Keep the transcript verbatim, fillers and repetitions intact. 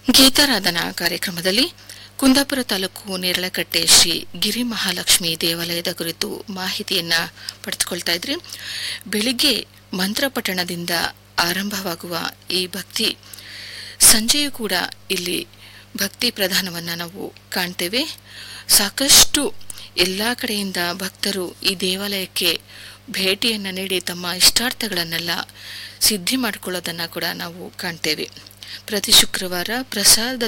ಗೀತಾರಾಧನಾ ಕಾರ್ಯಕ್ರಮದಲ್ಲಿ ಕುಂದಾಪುರ ತಾಲೂಕು ನೇರಳಕಟ್ಟೆ ಶ್ರೀ ಗಿರಿ ಮಹಾಲಕ್ಷ್ಮಿ ದೇವಾಲಯದ ಕುರಿತು ಮಾಹಿತಿಯನ್ನ ಪಡೆದುಕೊಳ್ತಾ ಇದ್ರಿ. ಬೆಳಿಗ್ಗೆ ಮಂತ್ರ ಪಠಣದಿಂದ ಆರಂಭವಾಗುವ ಈ ಭಕ್ತಿ ಸಂಜೆಯೂ ಕೂಡ ಇಲ್ಲಿ ಭಕ್ತಿ ಪ್ರಧಾನವನ್ನ ನಾವು ಕಾಣ್ತೇವೆ. ಸಾಕಷ್ಟು ಎಲ್ಲಾ ಕಡೆಯಿಂದ ಭಕ್ತರು ಈ ದೇವಾಲಯಕ್ಕೆ ಭೇಟಿಯನ್ನ ನೀಡಿ ತಮ್ಮ ಇಷ್ಟಾರ್ಥಗಳನ್ನೆಲ್ಲ ಸಿದ್ಧಿ ಮಾಡಿಕೊಳ್ಳೋದನ್ನ ಕೂಡ ನಾವು ಕಾಣ್ತೇವೆ. ಪ್ರತಿ ಶುಕ್ರವಾರ ಪ್ರಸಾದ